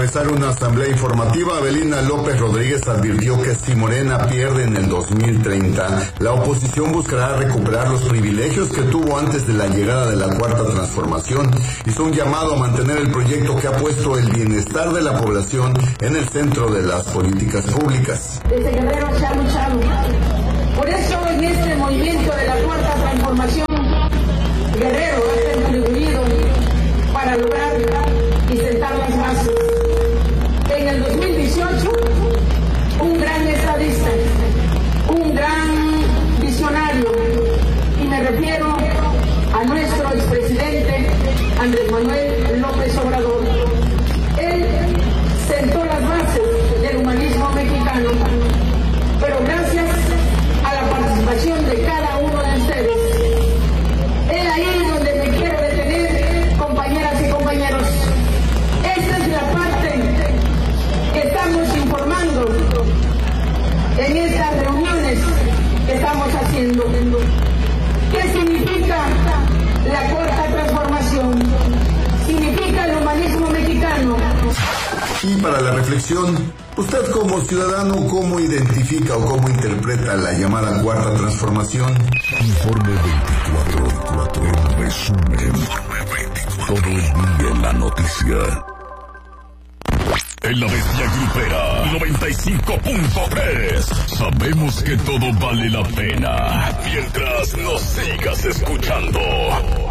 encabezar una asamblea informativa, Avelina López Rodríguez advirtió que si Morena pierde en el 2030, la oposición buscará recuperar los privilegios que tuvo antes de la llegada de la Cuarta Transformación. Hizo un llamado a mantener el proyecto que ha puesto el bienestar de la población en el centro de las políticas públicas. Desde Guerrero se ha luchado. Por eso en este movimiento de la Cuarta Transformación, Guerrero ha contribuido para lograr y sentar las bases. En el 2018, un gran estadista, un gran visionario, y me refiero a nuestro expresidente Andrés Manuel López Obrador. Él sentó las bases del humanismo mexicano, pero gracias a la participación de cada uno de ustedes. Es ahí donde me quiero detener, compañeras y compañeros. Esta es la parte que estamos informando en estas reuniones que estamos haciendo. ¿Qué significa la Cuarta Transformación? Significa el humanismo mexicano. Y para la reflexión, usted como ciudadano, ¿cómo identifica o cómo interpreta la llamada Cuarta Transformación? Informe 24, en resumen. Todo el día en la noticia. En la Bestia Grupera 95.3 sabemos que todo vale la pena mientras nos sigas escuchando.